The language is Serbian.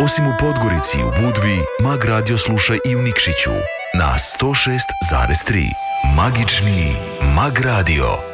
Osim u Podgorici i u Budvi, Mag Radio sluša i u Nikšiću na 106,3. Magični Mag Radio.